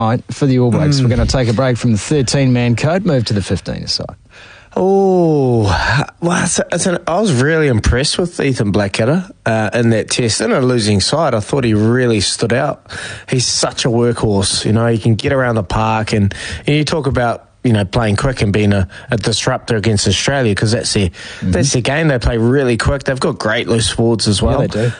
Right, for the All Blacks, we're going to take a break from the 13-man code, move to the 15-a-side. Oh, well, I was really impressed with Ethan Blackadder in that test. In a losing side, I thought he really stood out. He's such a workhorse. You know, he can get around the park, and you talk about, you know, playing quick and being a disruptor against Australia, because that's their game. They play really quick. They've got great loose forwards as well. Yeah, they do.